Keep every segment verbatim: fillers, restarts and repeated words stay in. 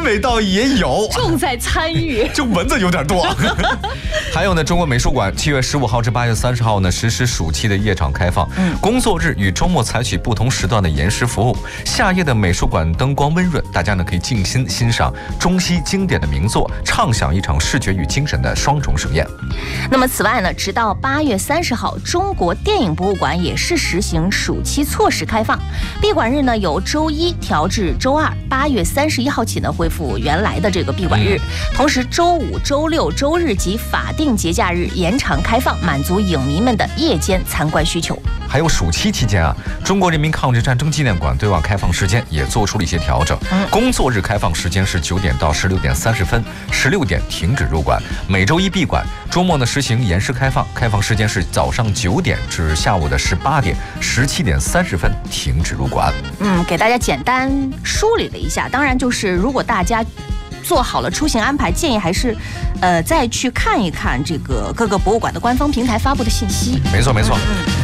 北倒也有， 重在参与， 就蚊子有点多。还有呢，中国美术馆七月十五号至八月三十号呢实施暑期的夜场开放，嗯，工作日与周末采取不同时段的延时服务。夏夜的美术馆灯光温润，大家呢可以静心欣赏中西经典的名作，畅享一场视觉与精神的双重盛宴。 那么此外呢，直到八月三十号，中国电影博物馆也是实行暑期措施开放，闭馆日呢由周一调至周二，八月三十一号起呢恢复原来的这个闭馆日，同时周五、周六、周日及法定节假日延长开放，满足影迷们的夜间参观需求。 还有暑期期间啊，中国人民抗日战争纪念馆对外开放时间也做出了一些调整。嗯、工作日开放时间是九点到十六点三十分，十六点停止入馆。每周一闭馆，周末呢实行延时开放，开放时间是早上九点至下午的十八点，十七点三十分停止入馆。 嗯，给大家简单梳理了一下。当然，就是如果大家做好了出行安排，建议还是，呃，再去看一看这个各个博物馆的官方平台发布的信息。 没错，没错。嗯嗯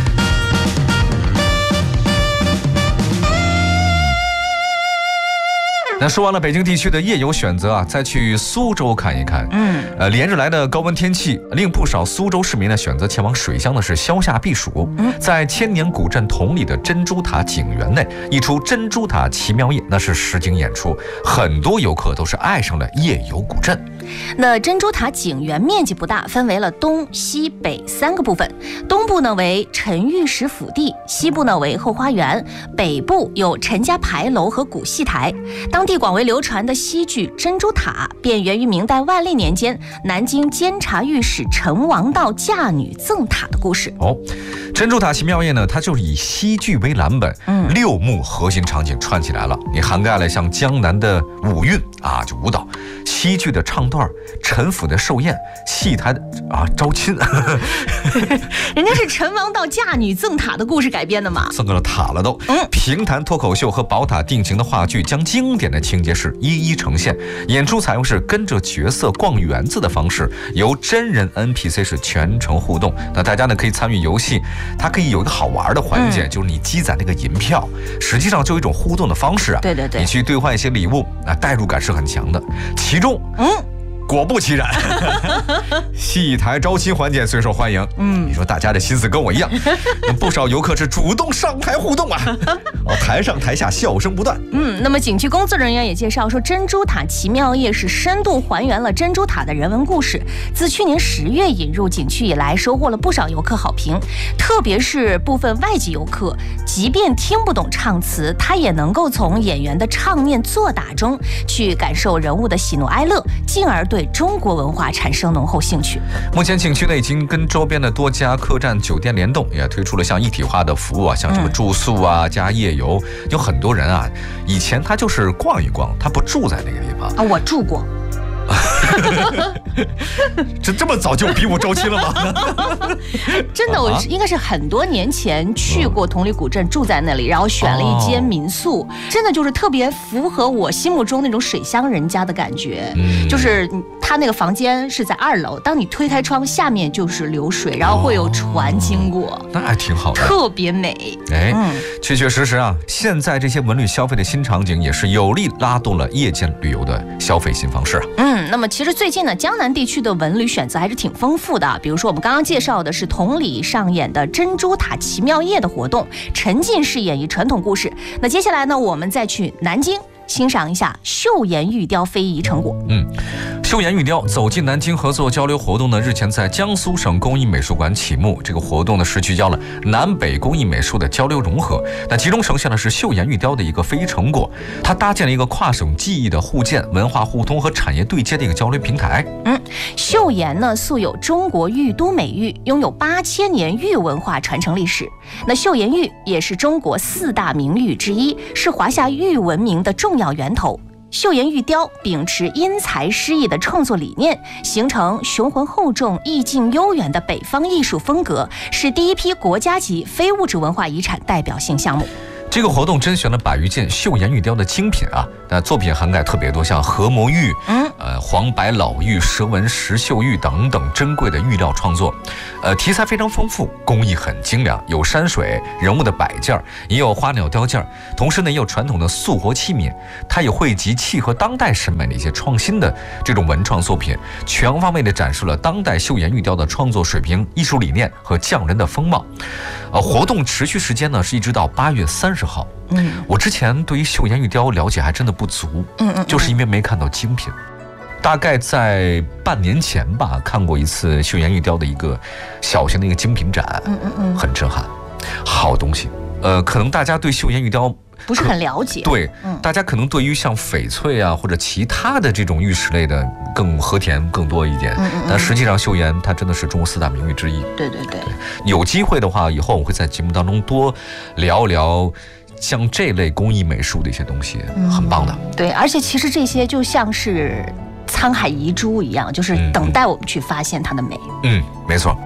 那说完了北京地区的夜游选择啊，再去苏州看一看。嗯，呃，连日来的高温天气令不少苏州市民呢选择前往水乡的是消夏避暑。嗯，在千年古镇同里的珍珠塔景园内，一出珍珠塔奇妙夜那是实景演出，很多游客都是爱上了夜游古镇。 那珍珠塔景园面积不大，分为了东西北三个部分。东部呢为陈玉石府地，西部呢为后花园，北部有陈家牌楼和古戏台。当地广为流传的戏剧《珍珠塔》便源于明代万历年间南京监察御史陈王道嫁女赠塔的故事。 哦，珍珠塔奇妙夜呢，它就是以戏剧为蓝本，嗯，六幕核心场景串起来了，也涵盖了像江南的舞韵啊，就舞蹈，戏剧的唱段，陈府的寿宴，戏台的啊招亲。 人家是陈王道嫁女赠塔的故事改编的嘛， 赠个了塔了都。嗯，评弹脱口秀和宝塔定情的话剧，将经典的情节是一一呈现。演出采用是跟着角色逛园子的方式，由真人 N P C 是全程互动。那大家呢可以参与游戏，它可以有一个好玩的环节，嗯、就是你积攒那个银票，实际上就有一种互动的方式啊。 对对对， 你去兑换一些礼物，啊，代入感是很强的。其中，嗯。果不其然，戏台招亲环节最受欢迎。嗯，你说大家的心思跟我一样，不少游客是主动上台互动啊，哦，台上台下笑声不断。 嗯，那么景区工作人员也介绍说，珍珠塔奇妙夜是深度还原了珍珠塔的人文故事。自去年十月引入景区以来，收获了不少游客好评，特别是部分外籍游客，即便听不懂唱词，他也能够从演员的唱念作打中去感受人物的喜怒哀乐，进而对中国文化产生浓厚兴趣。 目前景区呢已经跟周边的多家客栈酒店联动，也推出了像一体化的服务啊，像什么住宿啊、嗯、加夜游。有很多人啊，以前他就是逛一逛，他不住在那个地方啊。我住过。 这这么早就比武招亲了吗？ 真的，我应该是很多年前去过同里古镇，住在那里，然后选了一间民宿，哦、真的就是特别符合我心目中那种水乡人家的感觉。嗯、就是他那个房间是在二楼，当你推开窗，下面就是流水，然后会有船经过，哦、 那还挺好的， 特别美。 哎，嗯、确确实实啊，现在这些文旅消费的新场景也是有力拉动了夜间旅游的消费新方式啊。 嗯。那么其实最近呢，江南地区的文旅选择还是挺丰富的。比如说我们刚刚介绍的是同里上演的珍珠塔奇妙夜的活动，沉浸式演绎传统故事。那接下来呢，我们再去南京欣赏一下岫岩玉雕非遗成果。 嗯，岫岩玉雕走进南京合作交流活动呢，日前在江苏省工艺美术馆启幕。这个活动呢是聚焦了南北工艺美术的交流融合，那其中呈现的是岫岩玉雕的一个非遗成果。它搭建了一个跨省技艺的互鉴、文化互通和产业对接的一个交流平台。 嗯，岫岩呢素有中国玉都美玉，拥有八千年玉文化传承历史。那岫岩玉也是中国四大名玉之一，是华夏玉文明的重要源头。岫岩玉雕秉持因材施艺的创作理念，形成雄浑厚重、意境悠远的北方艺术风格，是第一批国家级非物质文化遗产代表性项目。 这个活动甄选了百余件岫岩玉雕的精品啊， 那作品涵盖特别多，像河魔玉、 嗯， 呃黄白老玉、蛇纹石绣玉等等珍贵的玉料创作，呃题材非常丰富，工艺很精良，有山水、人物的摆件，也有花鸟雕件，同时呢也有传统的塑活器皿，它也汇集契合当代审美的一些创新的这种文创作品，全方位的展示了当代岫岩玉雕的创作水平、艺术理念和匠人的风貌。呃，活动持续时间呢是一直到八月三十号。 嗯， 我之前对于岫岩玉雕了解还真的不足， 嗯嗯， 就是因为没看到精品。大概在半年前吧，看过一次岫岩玉雕的一个小型的一个精品展， 嗯嗯嗯， 很震撼，好东西。呃，可能大家对岫岩玉雕不是很了解， 对， 嗯， 大家可能对于像翡翠啊或者其他的这种玉石类的更和田更多一点， 嗯嗯， 但实际上岫岩它真的是中国四大名玉之一。 对对对， 有机会的话，以后我会在节目当中多聊聊像这类工艺美术的一些东西， 嗯， 很棒的。 对，而且其实这些就像是沧海遗珠一样，就是等待我们去发现它的美。 嗯，没错。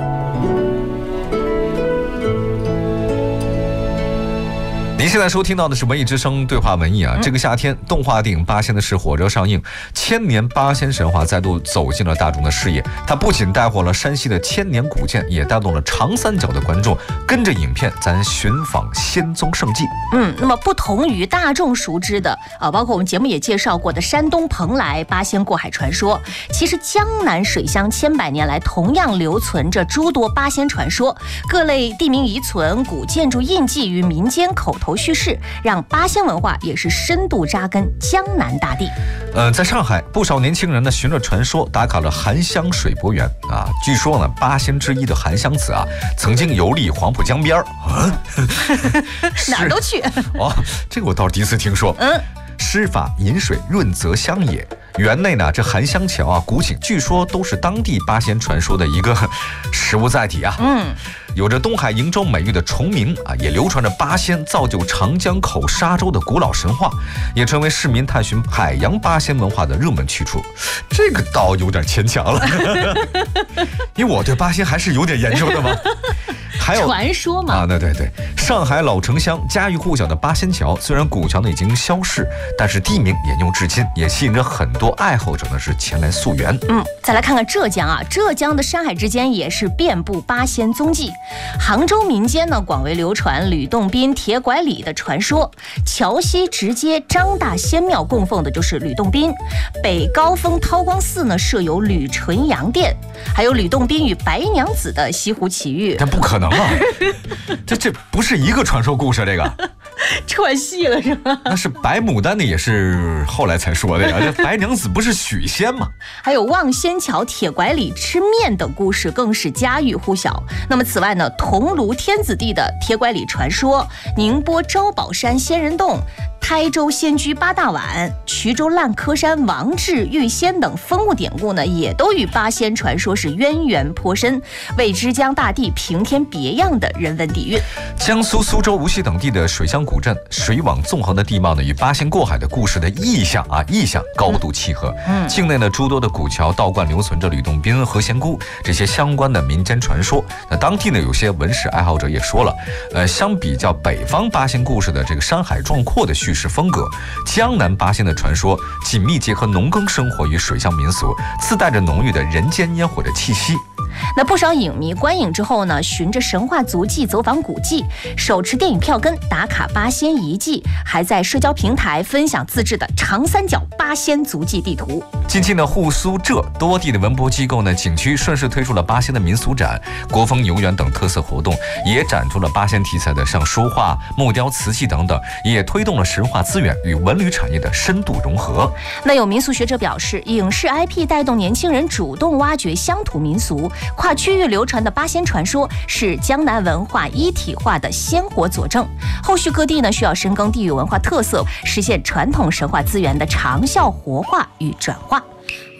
您现在收听到的是文艺之声对话文艺啊，这个夏天动画电影《八仙的事》火热上映，千年八仙神话再度走进了大众的视野。它不仅带火了山西的千年古建，也带动了长三角的观众跟着影片咱寻访仙宗圣迹。 嗯，那么不同于大众熟知的啊，包括我们节目也介绍过的山东蓬莱八仙过海传说，其实江南水乡千百年来同样留存着诸多八仙传说，各类地名遗存、古建筑印记与民间口头叙事，让八仙文化也是深度扎根江南大地。 呃，在上海，不少年轻人呢循着传说打卡了韩湘水泊园啊。据说呢，八仙之一的韩湘子啊，曾经游历黄浦江边儿啊， 哪儿都去。 哦，这个我倒是第一次听说。 嗯。 施法引水润泽乡也。园内呢，这韩湘桥啊、古井，据说都是当地八仙传说的一个实物载体啊。 嗯， 有着东海瀛洲美誉的崇明啊，也流传着八仙造就长江口沙洲的古老神话，也成为市民探寻海洋八仙文化的热门去处。这个倒有点牵强了，因为我对八仙还是有点研究的嘛。还有传说嘛啊，对对对，上海老城乡家喻户晓的八仙桥，虽然古桥呢已经消逝，但是地名沿用至今，也吸引着很多爱好者呢是前来溯源。 嗯，再来看看浙江啊，浙江的山海之间也是遍布八仙踪迹。杭州民间呢广为流传吕洞宾铁拐李的传说，桥西直街张大仙庙供奉的就是吕洞宾，北高峰韬光寺呢设有吕纯阳殿，还有吕洞宾与白娘子的西湖奇遇。 但不可能啊，这这不是一个传说故事，这个串戏了是吧？ 那是白牡丹的，也是后来才说的呀。这白娘子不是许仙吗？ 还有望仙桥、铁拐李吃面等故事更是家喻户晓。那么此外呢，桐庐天子地的铁拐李传说，宁波招宝山仙人洞、台州仙居八大碗、衢州烂柯山王志玉仙等风物典故呢，也都与八仙传说是渊源颇深，为之江大地平添别样的人文底蕴。 江苏苏州、无锡等地的水乡古镇，水网纵横的地貌呢，与八仙过海的故事的意象啊意象高度契合。嗯，境内的诸多的古桥、道观留存着吕洞宾、何仙姑这些相关的民间传说。那当地呢，有些文史爱好者也说了，呃，相比较北方八仙故事的这个山海壮阔的叙事风格，江南八仙的传说紧密结合农耕生活与水乡民俗，自带着浓郁的人间烟火的气息。 那不少影迷观影之后呢，循着神话足迹走访古迹，手持电影票根打卡八仙遗迹，还在社交平台分享自制的长三角八仙足迹地图。 近期呢，沪苏浙多地的文博机构呢，景区顺势推出了八仙的民俗展、国风游园等特色活动，也展出了八仙题材的像书画、木雕、瓷器等等，也推动了神话资源与文旅产业的深度融合。 那有民俗学者表示，影视 I P 带动年轻人主动挖掘乡土民俗，跨区域流传的八仙传说是江南文化一体化的鲜活佐证。后续各地呢需要深耕地域文化特色，实现传统神话资源的长效活化与转化。